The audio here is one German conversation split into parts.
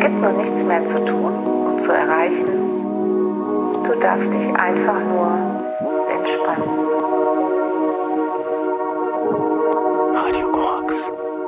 gibt nun nichts mehr zu tun und zu erreichen. Du darfst dich einfach nur entspannen. Radio Korax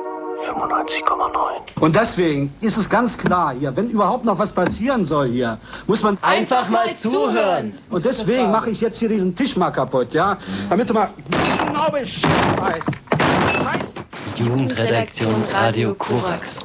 95,9. Und deswegen ist es ganz klar hier, wenn überhaupt noch was passieren soll hier, muss man einfach mal zuhören. Und deswegen mache ich jetzt hier diesen Tisch mal kaputt, ja? Damit du mal genau Bescheid weißt. Jugendredaktion Radio Korax.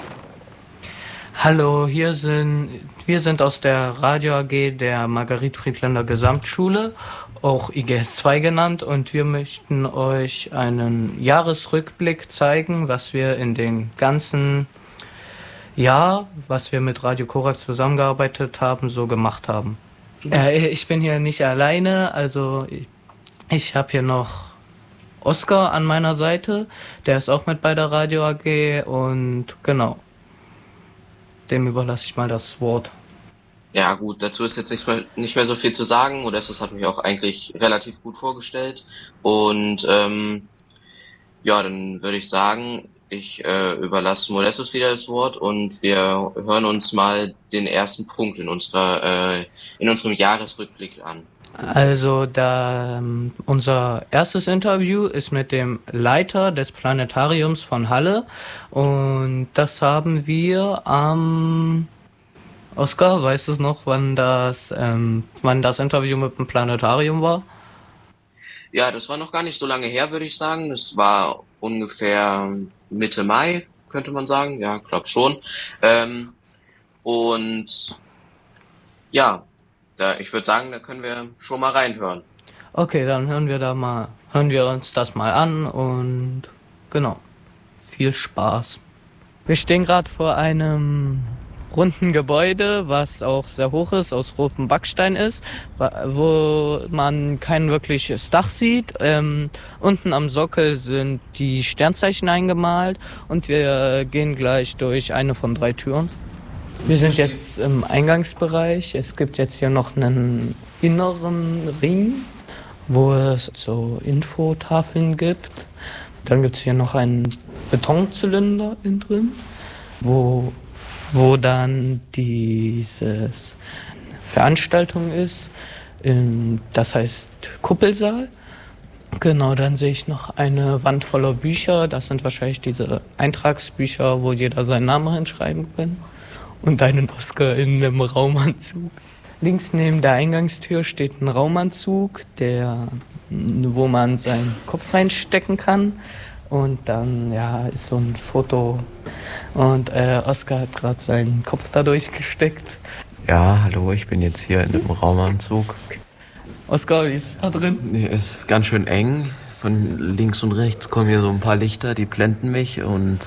Hallo, wir sind aus der Radio AG der Margarit-Friedländer Gesamtschule, auch IGS 2 genannt, und wir möchten euch einen Jahresrückblick zeigen, was wir in den ganzen Jahr, was wir mit Radio Korax zusammengearbeitet haben, so gemacht haben. Ich bin hier nicht alleine, also ich habe hier noch Oskar an meiner Seite, der ist auch mit bei der Radio AG, und genau, dem überlasse ich mal das Wort. Ja gut, dazu ist jetzt nicht mehr so viel zu sagen. Modestus hat mich auch eigentlich relativ gut vorgestellt. Und ja, dann würde ich sagen, ich überlasse Modestus wieder das Wort und wir hören uns mal den ersten Punkt in unserem Jahresrückblick an. Also unser erstes Interview ist mit dem Leiter des Planetariums von Halle, und das haben wir am Oskar, weißt du es noch, wann das Interview mit dem Planetarium war? Ja, das war noch gar nicht so lange her, würde ich sagen. Das war ungefähr Mitte Mai, könnte man sagen. Ja, glaub schon. Und ja, ich würde sagen, da können wir schon mal reinhören. Okay, dann hören wir uns das mal an, und genau, viel Spaß. Wir stehen gerade vor einem runden Gebäude, was auch sehr hoch ist, aus rotem Backstein ist, wo man kein wirkliches Dach sieht. Unten am Sockel sind die Sternzeichen eingemalt, und wir gehen gleich durch eine von 3 Türen. Wir sind jetzt im Eingangsbereich. Es gibt jetzt hier noch einen inneren Ring, wo es so Infotafeln gibt. Dann gibt es hier noch einen Betonzylinder innen drin, wo dann dieses Veranstaltung ist. Das heißt Kuppelsaal. Genau, dann sehe ich noch eine Wand voller Bücher. Das sind wahrscheinlich diese Eintragsbücher, wo jeder seinen Namen hinschreiben kann. Und einen Oskar in einem Raumanzug. Links neben der Eingangstür steht ein Raumanzug, wo man seinen Kopf reinstecken kann. Und dann ist so ein Foto. Und Oskar hat gerade seinen Kopf da durchgesteckt. Ja, hallo, ich bin jetzt hier in einem Raumanzug. Oskar, wie ist es da drin? Es ist ganz schön eng. Von links und rechts kommen hier so ein paar Lichter, die blenden mich, und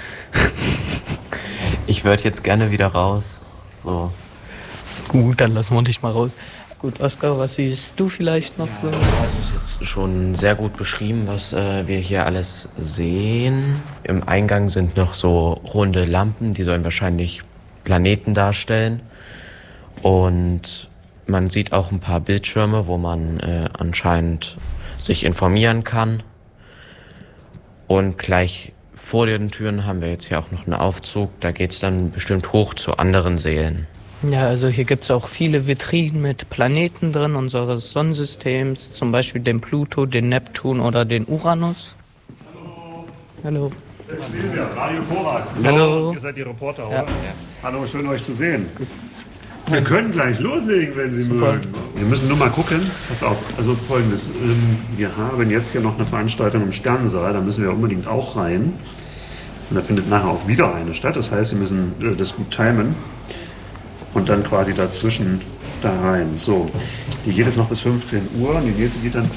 ich würde jetzt gerne wieder raus. So. Gut, dann lassen wir dich mal raus. Gut, Oskar, was siehst du vielleicht noch so? Ja, das ist jetzt schon sehr gut beschrieben, was wir hier alles sehen. Im Eingang sind noch so runde Lampen, die sollen wahrscheinlich Planeten darstellen. Und man sieht auch ein paar Bildschirme, wo man anscheinend sich informieren kann. Und gleich vor den Türen haben wir jetzt hier auch noch einen Aufzug. Da geht's dann bestimmt hoch zu anderen Sälen. Ja, also hier gibt's auch viele Vitrinen mit Planeten drin unseres Sonnensystems, zum Beispiel den Pluto, den Neptun oder den Uranus. Hallo. Radio Korax. Hallo. Ihr seid die Reporter, oder? Ja. Hallo, schön euch zu sehen. Wir können gleich loslegen, wenn Sie Super. mögen. Wir müssen nur mal gucken. Passt auf, also Folgendes. Wir haben jetzt hier noch eine Veranstaltung im Sternensaal, da müssen wir unbedingt auch rein. Und da findet nachher auch wieder eine statt. Das heißt, Sie müssen das gut timen und dann quasi dazwischen da rein. So, die geht jetzt noch bis 15 Uhr und die nächste geht dann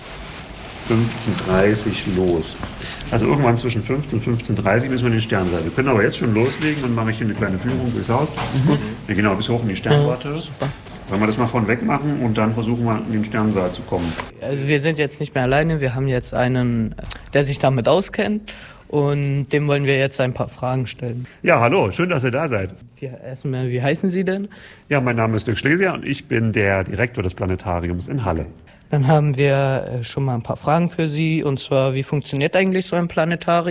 15:30 los. Also irgendwann zwischen 15 und 15:30 müssen wir in den Sternensaal. Wir können aber jetzt schon loslegen, dann mache ich hier eine kleine Führung durchs Haus. Wir gehen auch bis hoch in die Sternwarte. Super. Wollen wir das mal von weg machen und dann versuchen wir in den Sternensaal zu kommen. Also wir sind jetzt nicht mehr alleine, wir haben jetzt einen, der sich damit auskennt, und dem wollen wir jetzt ein paar Fragen stellen. Ja, hallo, schön, dass ihr da seid. Erstmal, wie heißen Sie denn? Ja, mein Name ist Dirk Schlesier und ich bin der Direktor des Planetariums in Halle. Dann haben wir schon mal ein paar Fragen für Sie, und zwar, wie funktioniert eigentlich so ein Planetarium?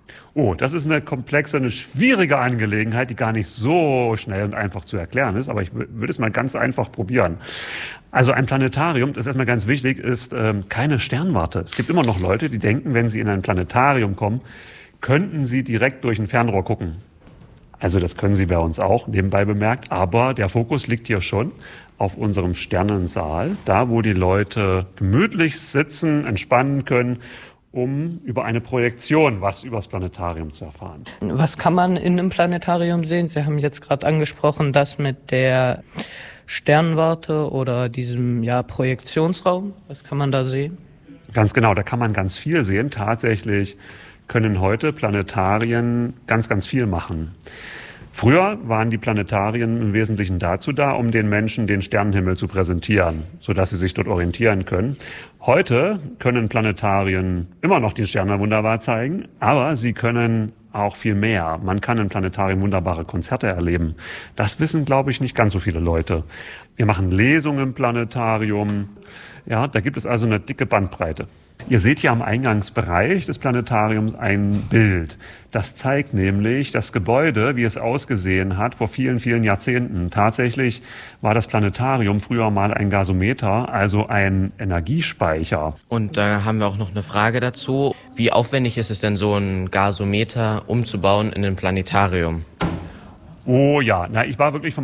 Oh, das ist eine komplexe, eine schwierige Angelegenheit, die gar nicht so schnell und einfach zu erklären ist. Aber ich würde es mal ganz einfach probieren. Also ein Planetarium, das ist erstmal ganz wichtig, ist keine Sternwarte. Es gibt immer noch Leute, die denken, wenn sie in ein Planetarium kommen, könnten sie direkt durch ein Fernrohr gucken. Also das können sie bei uns auch, nebenbei bemerkt. Aber der Fokus liegt hier schon auf unserem Sternensaal, da wo die Leute gemütlich sitzen, entspannen können, um über eine Projektion was über das Planetarium zu erfahren. Was kann man in einem Planetarium sehen? Sie haben jetzt gerade angesprochen, das mit der Sternwarte oder diesem Projektionsraum. Was kann man da sehen? Ganz genau, da kann man ganz viel sehen. Tatsächlich können heute Planetarien ganz, ganz viel machen. Früher waren die Planetarien im Wesentlichen dazu da, um den Menschen den Sternenhimmel zu präsentieren, sodass sie sich dort orientieren können. Heute können Planetarien immer noch die Sterne wunderbar zeigen, aber sie können auch viel mehr. Man kann im Planetarium wunderbare Konzerte erleben. Das wissen, glaube ich, nicht ganz so viele Leute. Wir machen Lesungen im Planetarium. Ja, da gibt es also eine dicke Bandbreite. Ihr seht hier am Eingangsbereich des Planetariums ein Bild. Das zeigt nämlich das Gebäude, wie es ausgesehen hat vor vielen, vielen Jahrzehnten. Tatsächlich war das Planetarium früher mal ein Gasometer, also ein Energiespeicher. Und da haben wir auch noch eine Frage dazu. Wie aufwendig ist es denn, so ein Gasometer umzubauen in ein Planetarium? Oh ja, ich war wirklich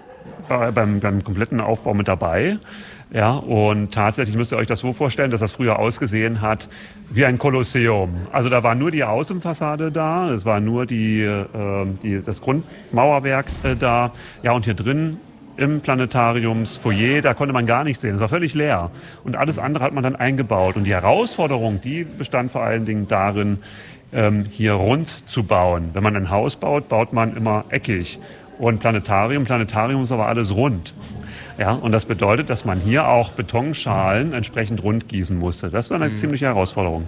beim kompletten Aufbau mit dabei. Ja, und tatsächlich müsst ihr euch das so vorstellen, dass das früher ausgesehen hat wie ein Kolosseum. Also da war nur die Außenfassade da, es war nur das Grundmauerwerk da. Ja, und hier drin im Planetariumsfoyer, da konnte man gar nichts sehen. Es war völlig leer. Und alles andere hat man dann eingebaut. Und die Herausforderung, die bestand vor allen Dingen darin, hier rund zu bauen. Wenn man ein Haus baut, baut man immer eckig. Und Planetarium ist aber alles rund. Ja, und das bedeutet, dass man hier auch Betonschalen entsprechend rund gießen musste. Das war eine ziemliche Herausforderung.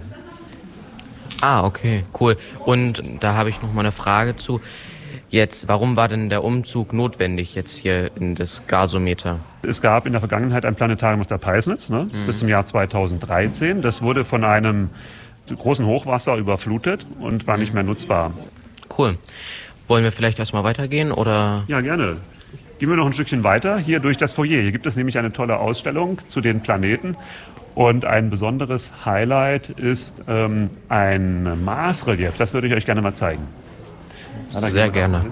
Ah, okay, cool. Und da habe ich noch mal eine Frage zu. Jetzt, warum war denn der Umzug notwendig jetzt hier in das Gasometer? Es gab in der Vergangenheit ein Planetarium auf der Peisnitz, bis zum Jahr 2013. Das wurde von einem großen Hochwasser überflutet und war nicht mehr nutzbar. Cool. Wollen wir vielleicht erstmal weitergehen, oder? Ja, gerne. Gehen wir noch ein Stückchen weiter, hier durch das Foyer. Hier gibt es nämlich eine tolle Ausstellung zu den Planeten. Und ein besonderes Highlight ist ein Marsrelief. Das würde ich euch gerne mal zeigen. Sehr gerne.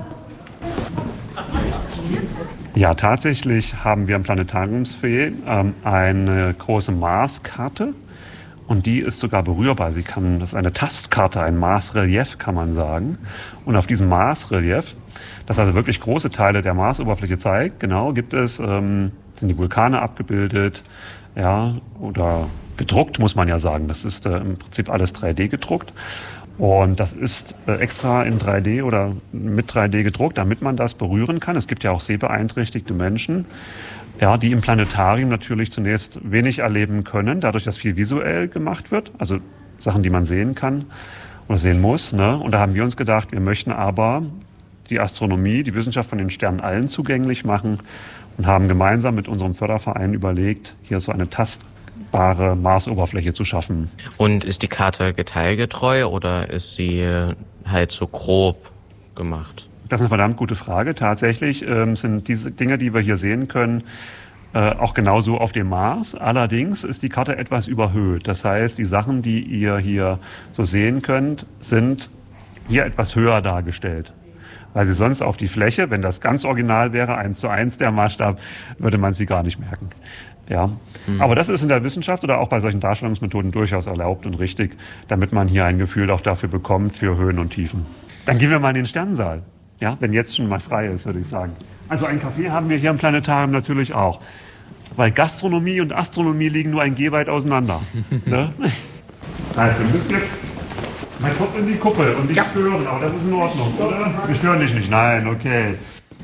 Ja, tatsächlich haben wir im Planetariumsfoyer eine große Marskarte. Und die ist sogar berührbar. Das ist eine Tastkarte, ein Marsrelief, kann man sagen. Und auf diesem Marsrelief, das also wirklich große Teile der Marsoberfläche zeigt, gibt es, sind die Vulkane abgebildet, ja, oder gedruckt, muss man ja sagen. Das ist im Prinzip alles 3D gedruckt. Und das ist extra in 3D oder mit 3D gedruckt, damit man das berühren kann. Es gibt ja auch sehbeeinträchtigte Menschen, ja, die im Planetarium natürlich zunächst wenig erleben können, dadurch, dass viel visuell gemacht wird, also Sachen, die man sehen kann oder sehen muss. Und da haben wir uns gedacht, wir möchten aber die Astronomie, die Wissenschaft von den Sternen allen zugänglich machen und haben gemeinsam mit unserem Förderverein überlegt, hier so eine tastbare Marsoberfläche zu schaffen. Und ist die Karte detailgetreu oder ist sie halt so grob gemacht? Das ist eine verdammt gute Frage. Tatsächlich sind diese Dinge, die wir hier sehen können, auch genauso auf dem Mars. Allerdings ist die Karte etwas überhöht. Das heißt, die Sachen, die ihr hier so sehen könnt, sind hier etwas höher dargestellt. Weil sie sonst auf die Fläche, wenn das ganz original wäre, 1:1 der Maßstab, würde man sie gar nicht merken. Ja. Aber das ist in der Wissenschaft oder auch bei solchen Darstellungsmethoden durchaus erlaubt und richtig, damit man hier ein Gefühl auch dafür bekommt, für Höhen und Tiefen. Dann gehen wir mal in den Sternensaal. Ja, wenn jetzt schon mal frei ist, würde ich sagen. Also ein Café haben wir hier im Planetarium natürlich auch. Weil Gastronomie und Astronomie liegen nur ein Gehweit auseinander. Ne? Also, wir müssen jetzt mal kurz in die Kuppel und dich stören, aber das ist in Ordnung, oder? Wir stören dich nicht, nein, okay.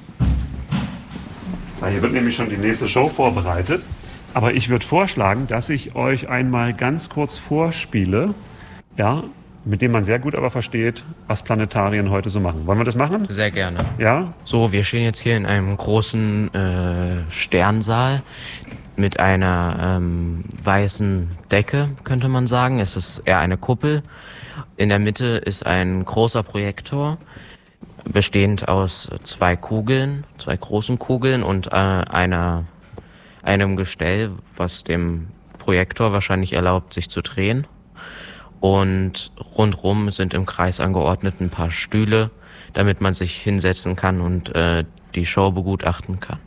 Weil hier wird nämlich schon die nächste Show vorbereitet. Aber ich würde vorschlagen, dass ich euch einmal ganz kurz vorspiele, ja, mit dem man sehr gut aber versteht, was Planetarien heute so machen. Wollen wir das machen? Sehr gerne. Ja? So, wir stehen jetzt hier in einem großen Sternsaal. mit einer weißen Decke, könnte man sagen. Es ist eher eine Kuppel. In der Mitte ist ein großer Projektor, bestehend aus zwei großen Kugeln und einem Gestell, was dem Projektor wahrscheinlich erlaubt, sich zu drehen. Und rundrum sind im Kreis angeordnet ein paar Stühle, damit man sich hinsetzen kann und die Show begutachten kann.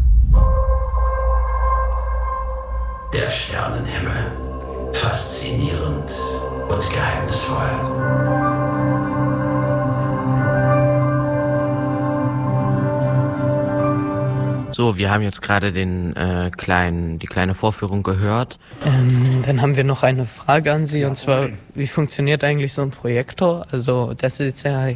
Der Sternenhimmel. Faszinierend und geheimnisvoll. So, wir haben jetzt gerade die kleine Vorführung gehört. Dann haben wir noch eine Frage an Sie, und zwar, wie funktioniert eigentlich so ein Projektor? Also das ist ja,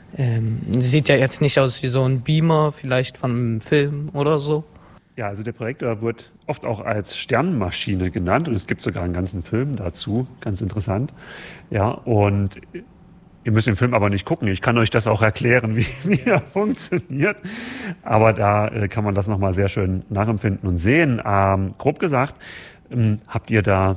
sieht ja jetzt nicht aus wie so ein Beamer, vielleicht von einem Film oder so. Ja, also der Projektor wird oft auch als Sternenmaschine genannt und es gibt sogar einen ganzen Film dazu, ganz interessant. Ja, und ihr müsst den Film aber nicht gucken. Ich kann euch das auch erklären, wie er funktioniert. Aber da kann man das nochmal sehr schön nachempfinden und sehen. Grob gesagt, habt ihr da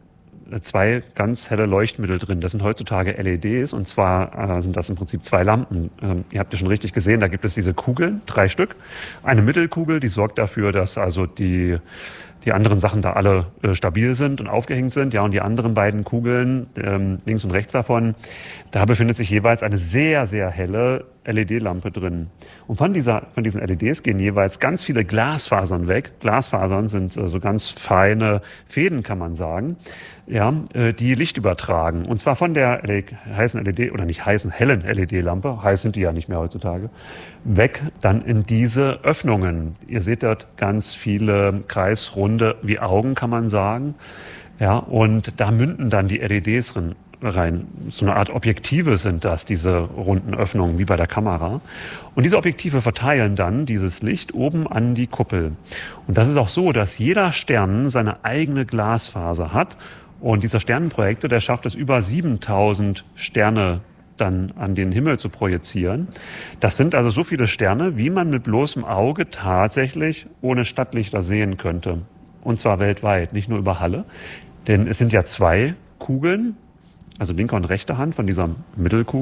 zwei ganz helle Leuchtmittel drin. Das sind heutzutage LEDs und zwar sind das im Prinzip zwei Lampen. Ihr habt ja schon richtig gesehen, da gibt es diese Kugeln, 3 Stück. Eine Mittelkugel, die sorgt dafür, dass also die anderen Sachen da alle stabil sind und aufgehängt sind. Ja, und die anderen beiden Kugeln, links und rechts davon, da befindet sich jeweils eine sehr, sehr helle LED-Lampe drin. Und von diesen LEDs gehen jeweils ganz viele Glasfasern weg. Glasfasern sind so ganz feine Fäden, kann man sagen, ja, die Licht übertragen. Und zwar von der heißen LED, oder nicht heißen, hellen LED-Lampe, heiß sind die ja nicht mehr heutzutage, weg dann in diese Öffnungen. Ihr seht dort ganz viele kreisrunde wie Augen, kann man sagen. Ja, und da münden dann die LEDs rein. So eine Art Objektive sind das, diese runden Öffnungen, wie bei der Kamera. Und diese Objektive verteilen dann dieses Licht oben an die Kuppel. Und das ist auch so, dass jeder Stern seine eigene Glasfaser hat. Und dieser Sternenprojektor, der schafft es, über 7000 Sterne dann an den Himmel zu projizieren. Das sind also so viele Sterne, wie man mit bloßem Auge tatsächlich ohne Stadtlichter sehen könnte. Und zwar weltweit, nicht nur über Halle. Denn es sind ja 2 Kugeln, also linke und rechte Hand von dieser Mittelkugel.